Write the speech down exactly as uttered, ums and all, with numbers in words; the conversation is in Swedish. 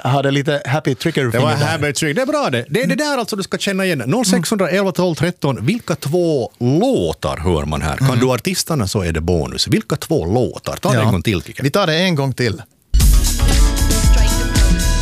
hade lite happy trigger. Det var happy trigger, det är bra det. Det är det där alltså du ska känna igen. noll sex ett ett tolv tretton, vilka två låtar hör man här? Kan mm. du artisterna så är det bonus. Vilka två låtar? Ta det ja. en gång till, Kike. Vi tar det en gång till.